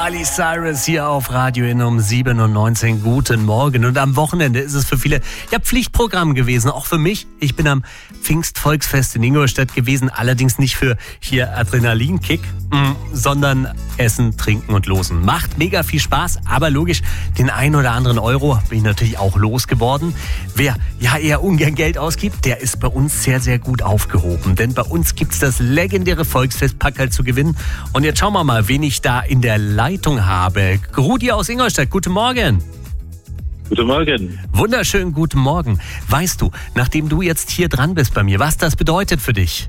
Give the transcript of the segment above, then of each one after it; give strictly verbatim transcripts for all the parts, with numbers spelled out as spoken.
Miley Cyrus hier auf Radio In um sieben und neunzehn. Guten Morgen. Und am Wochenende ist es für viele ja Pflichtprogramm gewesen, auch für mich. Ich bin am Pfingstvolksfest in Ingolstadt gewesen, allerdings nicht für hier Adrenalinkick, mh, sondern Essen, Trinken und Losen. Macht mega viel Spaß, aber logisch, den ein oder anderen Euro bin ich natürlich auch losgeworden. Wer ja eher ungern Geld ausgibt, der ist bei uns sehr, sehr gut aufgehoben. Denn bei uns gibt's das legendäre Volksfestpackerl zu gewinnen. Und jetzt schauen wir mal, wen ich da in der Leitung habe. Rudi aus Ingolstadt, guten Morgen. Guten Morgen. Wunderschönen guten Morgen. Weißt du, nachdem du jetzt hier dran bist bei mir, was das bedeutet für dich?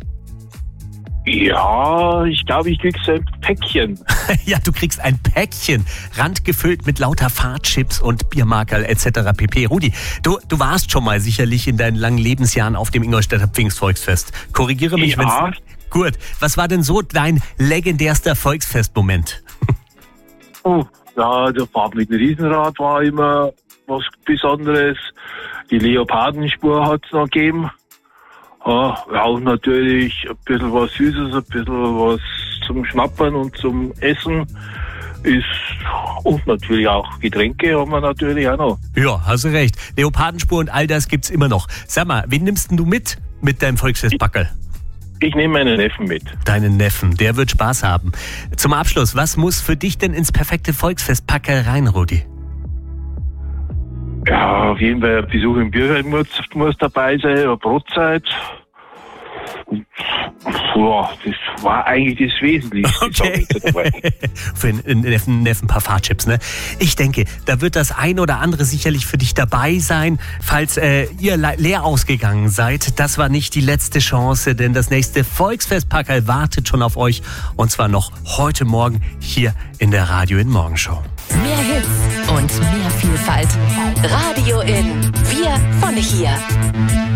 Ja, ich glaube, ich krieg so ein Päckchen. Ja, du kriegst ein Päckchen, randgefüllt mit lauter Fahrtchips und Biermarkerl et cetera pp. Rudi, du, du warst schon mal sicherlich in deinen langen Lebensjahren auf dem Ingolstädter Pfingstvolksfest. Korrigiere mich, Ja. wenn's... Gut, was war denn so dein legendärster Volksfestmoment? Oh, ja, der Fahrt mit dem Riesenrad war immer was Besonderes. Die Leopardenspur hat es noch gegeben. Ja, auch natürlich ein bisschen was Süßes, ein bisschen was zum Schnappern und zum Essen ist. Und natürlich auch Getränke haben wir natürlich auch noch. Ja, hast du recht. Leopardenspur und all das gibt's immer noch. Sag mal, wen nimmst denn du mit mit deinem Volksfestpackerl? Ich nehme meinen Neffen mit. Deinen Neffen, der wird Spaß haben. Zum Abschluss, was muss für dich denn ins perfekte Volksfestpackerl rein, Rudi? Ja, auf jeden Fall ein Besuch im Bierfeld muss, muss dabei sein, eine Brotzeit. Und, ja, das war eigentlich das Wesentlichste. Okay. sag ich dabei. Für einen Neffen, Neffen ein paar Fahrtchips, ne? Ich denke, da wird das ein oder andere sicherlich für dich dabei sein, falls äh, ihr le- leer ausgegangen seid. Das war nicht die letzte Chance, denn das nächste Volksfestpackerl wartet schon auf euch. Und zwar noch heute Morgen hier in der Radio In Morgenshow. Mehr Hits und mehr Vielfalt. Radio In. Wir von hier.